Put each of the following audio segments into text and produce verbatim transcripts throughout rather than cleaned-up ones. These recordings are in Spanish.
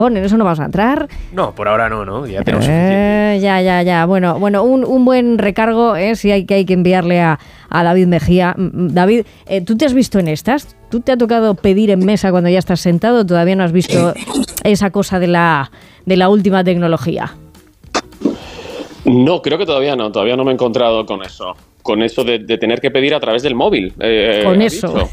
¿En eso no vas a entrar? No, por ahora no, ¿no? Ya tenemos eh, suficiente. Ya, ya, ya. Bueno, bueno, un, un buen recargo, ¿eh? Sí hay que, hay que enviarle a, a David Mejía. David, eh, ¿tú te has visto en estas? ¿Tú te ha tocado pedir en mesa cuando ya estás sentado? ¿Todavía no has visto esa cosa de la, de la última tecnología? No, creo que todavía no. Todavía no me he encontrado con eso. Con eso de, de tener que pedir a través del móvil. Eh, con eso.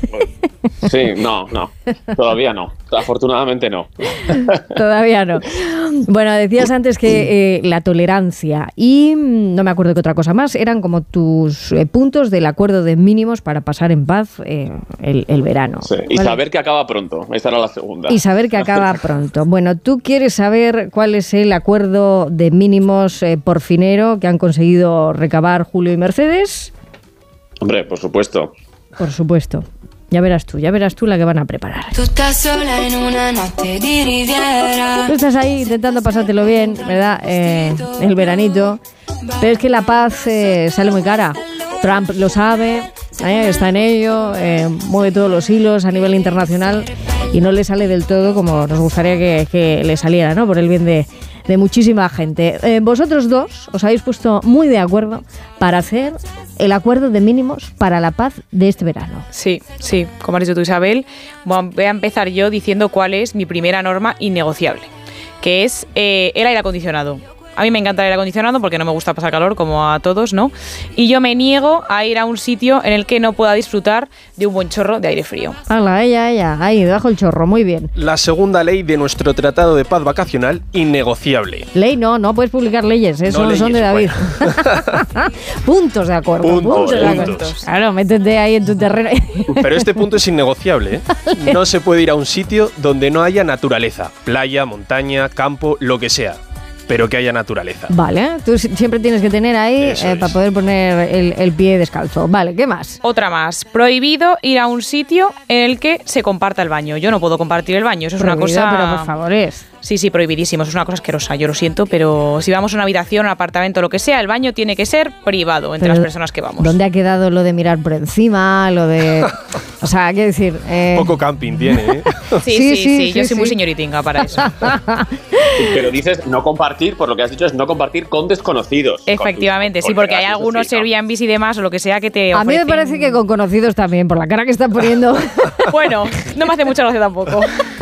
Sí, no, no. Todavía no. Afortunadamente no. Todavía no. Bueno, decías antes que eh, la tolerancia y no me acuerdo qué otra cosa más eran como tus eh, puntos del acuerdo de mínimos para pasar en paz eh, el, el verano. Sí. Y ¿vale? Saber que acaba pronto. Esa era la segunda. Y saber que acaba pronto. Bueno, ¿tú quieres saber cuál es el acuerdo de mínimos eh, porfinero que han conseguido recabar Julio y Mercedes? Hombre, por supuesto. Por supuesto. Ya verás tú, ya verás tú la que van a preparar. Tú estás sola en una noche de riviera. Tú estás ahí intentando pasártelo bien, ¿verdad? Eh, el veranito. Pero es que la paz eh, sale muy cara. Trump lo sabe, eh, está en ello, eh, mueve todos los hilos a nivel internacional y no le sale del todo como nos gustaría que, que le saliera, ¿no? Por el bien de, de muchísima gente. Eh, vosotros dos os habéis puesto muy de acuerdo para hacer el acuerdo de mínimos para la paz de este verano. Sí, sí, como has dicho tú, Isabel, voy a empezar yo diciendo cuál es mi primera norma innegociable, que es eh, el aire acondicionado. A mí me encanta el aire acondicionado porque no me gusta pasar calor, como a todos, ¿no? Y yo me niego a ir a un sitio en el que no pueda disfrutar de un buen chorro de aire frío. ¡Hala, ella, ella! Ahí, debajo el chorro, muy bien. La segunda ley de nuestro Tratado de Paz Vacacional, innegociable. Ley no, no puedes publicar leyes, eso no, no son de David. Bueno. Puntos de acuerdo, puntos, puntos de acuerdo. Puntos. Claro, métete ahí en tu terreno. Pero este punto es innegociable, ¿eh? Vale. No se puede ir a un sitio donde no haya naturaleza, playa, montaña, campo, lo que sea. Pero que haya naturaleza. Vale, tú siempre tienes que tener ahí eh, es. para poder poner el, el pie descalzo. Vale, ¿qué más? Otra más. Prohibido ir a un sitio en el que se comparta el baño. Yo no puedo compartir el baño, eso es Prohibido, una cosa... pero por favor es... Sí, sí, prohibidísimo. Eso es una cosa asquerosa, yo lo siento, pero si vamos a una habitación, un apartamento, lo que sea, el baño tiene que ser privado entre pero las personas que vamos. ¿Dónde ha quedado lo de mirar por encima? Lo de... O sea, quiero decir... Eh... Poco camping tiene, ¿eh? Sí, sí, sí, sí, sí, yo sí, soy sí. muy señoritinga para eso. Pero dices no compartir, por lo que has dicho, es no compartir con desconocidos. Efectivamente, con sí, porque hay algunos Airbnbs y demás, o lo que sea que te ofrecen... A mí me parece que con conocidos también, por la cara que están poniendo. Bueno, no me hace mucha gracia tampoco.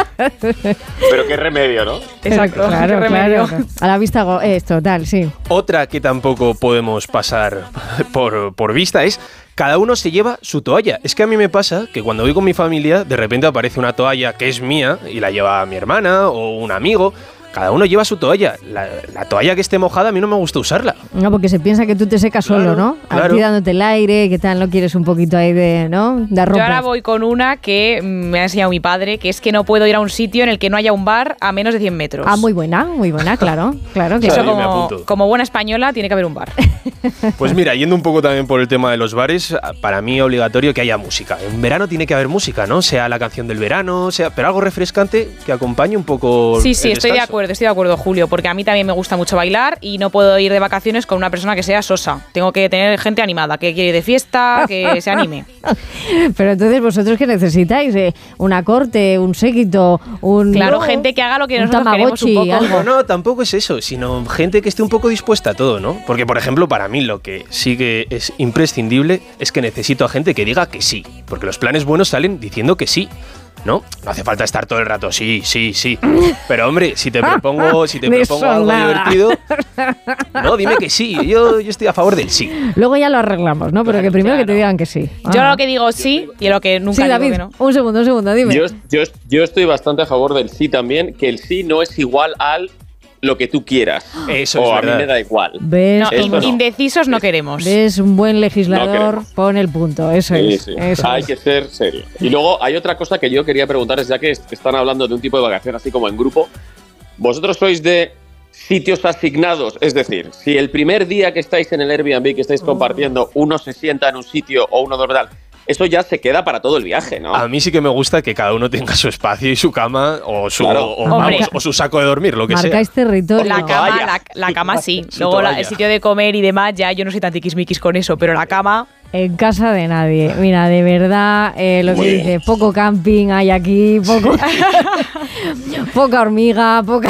Pero qué remedio, ¿no? Exacto, claro, qué remedio. Claro. A la vista esto, tal, sí. Otra que tampoco podemos pasar por, por vista es... Cada uno se lleva su toalla. Es que a mí me pasa que cuando voy con mi familia, de repente aparece una toalla que es mía y la lleva mi hermana o un amigo. Cada uno lleva su toalla. La, la toalla que esté mojada a mí no me gusta usarla. No, porque se piensa que tú te secas claro, solo, ¿no? Claro. Aquí dándote el aire, ¿qué tal? ¿No quieres un poquito ahí de, ¿no? de ropa? Yo ahora voy con una que me ha enseñado mi padre, que es que no puedo ir a un sitio en el que no haya un bar a menos de cien metros. Ah, muy buena, muy buena, claro. claro que Eso sí. como, como buena española tiene que haber un bar. Pues mira, yendo un poco también por el tema de los bares, para mí es obligatorio que haya música. En verano tiene que haber música, ¿no? Sea la canción del verano, sea, pero algo refrescante que acompañe un poco. Sí, sí, el estoy de acuerdo, estoy de acuerdo, Julio, porque a mí también me gusta mucho bailar y no puedo ir de vacaciones con una persona que sea sosa. Tengo que tener gente animada, que quiere ir de fiesta, que se anime. Pero entonces, ¿vosotros qué necesitáis? Eh, ¿Una corte, un séquito, un... Claro, no, gente que haga lo que nosotros queremos un poco. Algo. No, tampoco es eso, sino gente que esté un poco dispuesta a todo, ¿no? Porque, por ejemplo, para mí lo que sí que es imprescindible es que necesito a gente que diga que sí, porque los planes buenos salen diciendo que sí. ¿No? No hace falta estar todo el rato, sí, sí, sí. Pero hombre, si te propongo, si te propongo algo divertido, no, dime que sí. Yo, yo estoy a favor del sí. Luego ya lo arreglamos, ¿no? Pero claro, que primero claro. que te digan que sí. Yo ah. lo que digo sí y lo que nunca sí, digo David, que no. Un segundo, un segundo, dime. Yo, yo, yo estoy bastante a favor del sí también, que el sí no es igual al lo que tú quieras. Eso o es a verdad. mí me da igual. ¿Ves? No, in, no. Indecisos no queremos. ¿Ves? Un buen legislador no pone el punto. Eso sí, es. Sí. Eso hay es. que ser serio. Y luego hay otra cosa que yo quería preguntaros, ya que están hablando de un tipo de vacaciones así como en grupo. ¿Vosotros sois de sitios asignados? Es decir, si el primer día que estáis en el Airbnb, que estáis compartiendo, uno se sienta en un sitio o uno duerme tal, eso ya se queda para todo el viaje, ¿no? A mí sí que me gusta que cada uno tenga su espacio y su cama o su, Claro. o, vamos, o su saco de dormir, lo que Marcáis sea. territorio. La cama, la, la cama sí. Su Luego la- toalla. el sitio de comer y demás, ya yo no soy tan tiquismiquis con eso, pero la cama... En casa de nadie. Mira, de verdad, eh, lo que Muy dice, poco camping hay aquí, poco poca hormiga, poca...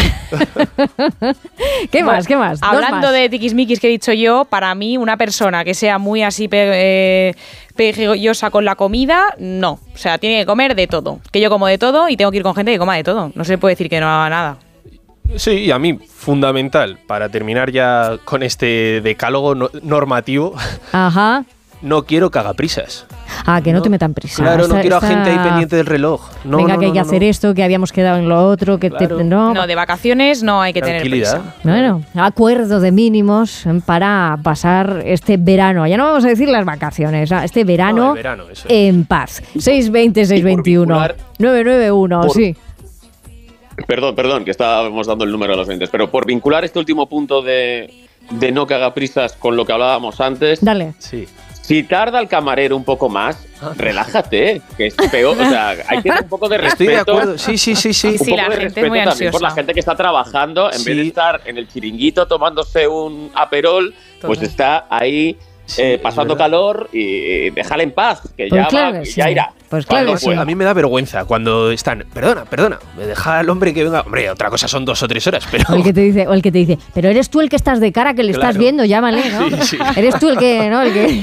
¿Qué más? ¿Qué más? Dos Hablando más. de tiquismiquis que he dicho yo, para mí una persona que sea muy así pe eh, perezosa con la comida, no. O sea, tiene que comer de todo. Que yo como de todo y tengo que ir con gente que coma de todo. No se le puede decir que no haga nada. Sí, y a mí, fundamental, para terminar ya con este decálogo no- normativo, Ajá. no quiero cagaprisas. Ah, que no, No. te metan prisa. Claro, no Esta- quiero a esta- gente ahí pendiente del reloj. No, Venga, no, que hay no, que no, hacer no. esto, que habíamos quedado en lo otro, que Claro. te, no. No, de vacaciones no hay que tener Tranquilidad. prisa. Bueno, acuerdo de mínimos para pasar este verano. Ya no vamos a decir las vacaciones, ah, este verano, No, el verano, eso. en paz. seis veinte, seis veintiuno, vincular- nueve nueve uno, por- sí. Perdón, perdón, que estábamos dando el número a los oyentes, pero por vincular este último punto de, de no cagaprisas con lo que hablábamos antes, Dale. Sí. si tarda el camarero un poco más, relájate, que es peor, o sea, hay que tener un poco de respeto. Estoy de acuerdo. Sí, sí, sí, sí. Un Sí, poco la de gente es respeto muy también por la ansiosa. gente que está trabajando, en Sí. vez de estar en el chiringuito tomándose un aperol, pues Total. está ahí Sí, eh, es pasando verdad. calor y déjale en paz, que Pues ya, claro va, que que sí. ya irá. Pues Cuando claro que sí. pueda. A mí me da vergüenza cuando están, perdona, perdona, me deja al hombre que venga. Hombre, otra cosa son dos o tres horas, pero... O el que te dice, o el que te dice, pero eres tú el que estás de cara, que le estás Claro. viendo, llámale, ¿no? Sí, sí. Eres tú el que, ¿no? El que...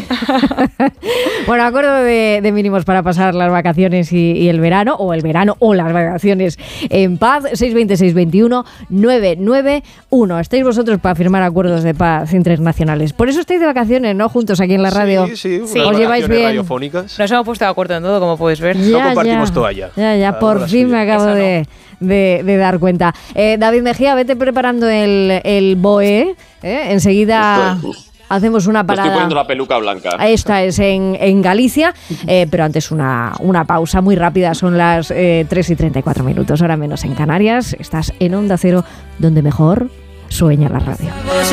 Bueno, acuerdo de, de mínimos para pasar las vacaciones y, y el verano, o el verano o las vacaciones en paz. seis veinte, seis veintiuno, nueve nueve uno. Estáis vosotros para firmar acuerdos de paz internacionales. Por eso estáis de vacaciones, ¿no? Juntos aquí en la radio. Sí, sí, Sí. unas Os lleváis vacaciones bien. radiofónicas. Nos hemos puesto de acuerdo en todo, como puedes ver. No compartimos toalla. Ya, ya, Cada por uno la fin suya. me acabo Eso no. de, de- de dar cuenta. Eh, David Mejía, vete preparando el, el B O E. ¿eh? Enseguida Esto es- hacemos una Me estoy parada. poniendo la peluca blanca. Esta es en, en Galicia, eh, pero antes una, una pausa muy rápida. Son las eh, tres y treinta y cuatro minutos, hora menos en Canarias. Estás en Onda Cero, donde mejor sueña la radio.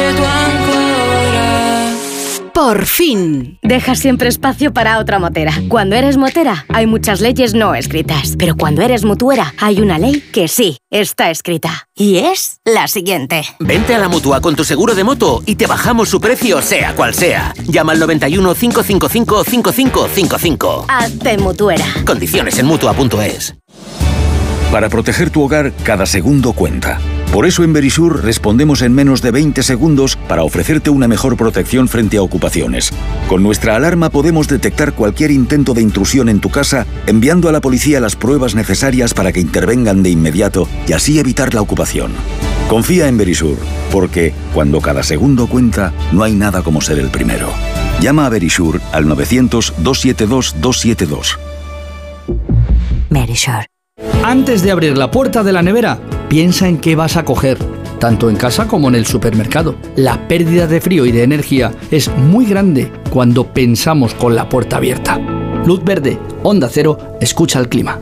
Por fin. Dejas siempre espacio para otra motera. Cuando eres motera, hay muchas leyes no escritas. Pero cuando eres mutuera, hay una ley que sí está escrita. Y es la siguiente. Vente a la Mutua con tu seguro de moto y te bajamos su precio sea cual sea. Llama al noventa y uno, cinco cinco cinco, cinco cinco cinco cinco. Hazte mutuera. Condiciones en Mutua punto es. Para proteger tu hogar, cada segundo cuenta. Por eso en Verisur respondemos en menos de veinte segundos para ofrecerte una mejor protección frente a ocupaciones. Con nuestra alarma podemos detectar cualquier intento de intrusión en tu casa, enviando a la policía las pruebas necesarias para que intervengan de inmediato y así evitar la ocupación. Confía en Verisur, porque cuando cada segundo cuenta, no hay nada como ser el primero. Llama a Verisur al novecientos, doscientos setenta y dos, doscientos setenta y dos. Verisur. Antes de abrir la puerta de la nevera, piensa en qué vas a coger, tanto en casa como en el supermercado. La pérdida de frío y de energía es muy grande cuando pensamos con la puerta abierta. Luz verde, Onda Cero, escucha el clima.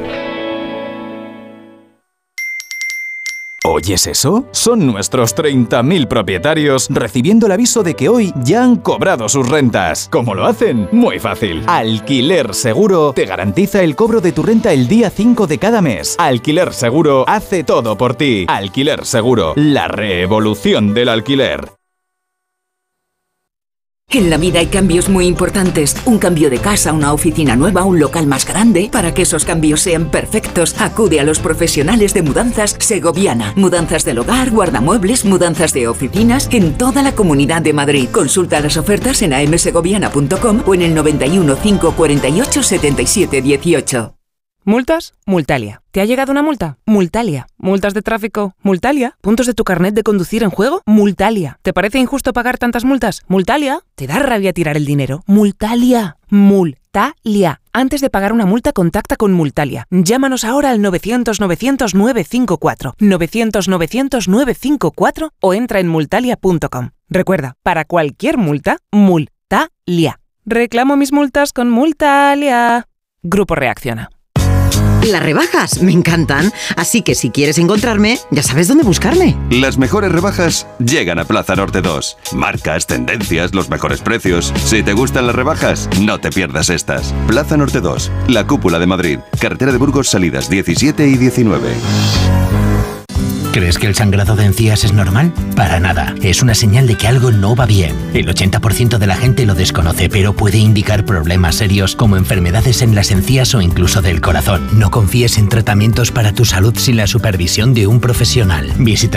¿Oyes eso? Son nuestros treinta mil propietarios recibiendo el aviso de que hoy ya han cobrado sus rentas. ¿Cómo lo hacen? Muy fácil. Alquiler Seguro te garantiza el cobro de tu renta el día cinco de cada mes. Alquiler Seguro hace todo por ti. Alquiler Seguro, la revolución del alquiler. En la vida hay cambios muy importantes. Un cambio de casa, una oficina nueva, un local más grande. Para que esos cambios sean perfectos, acude a los profesionales de Mudanzas Segoviana. Mudanzas del hogar, guardamuebles, mudanzas de oficinas en toda la Comunidad de Madrid. Consulta las ofertas en a m segoviana punto com o en el noventa y uno, cinco cuarenta y ocho, setenta y siete dieciocho. ¿Multas? Multalia. ¿Te ha llegado una multa? Multalia. ¿Multas de tráfico? Multalia. ¿Puntos de tu carnet de conducir en juego? Multalia. ¿Te parece injusto pagar tantas multas? Multalia. ¿Te da rabia tirar el dinero? Multalia. Multalia. Antes de pagar una multa, contacta con Multalia. Llámanos ahora al novecientos, novecientos, nueve cinco cuatro. novecientos, novecientos, nueve cinco cuatro o entra en multalia punto com. Recuerda, para cualquier multa, Multalia. Reclamo mis multas con Multalia. Grupo Reacciona. Las rebajas me encantan, así que si quieres encontrarme, ya sabes dónde buscarme. Las mejores rebajas llegan a Plaza Norte dos. Marcas, tendencias, los mejores precios. Si te gustan las rebajas, no te pierdas estas. Plaza Norte dos, la cúpula de Madrid. Carretera de Burgos, salidas diecisiete y diecinueve. ¿Crees que el sangrado de encías es normal? Para nada. Es una señal de que algo no va bien. El ochenta por ciento de la gente lo desconoce, pero puede indicar problemas serios como enfermedades en las encías o incluso del corazón. No confíes en tratamientos para tu salud sin la supervisión de un profesional. Visita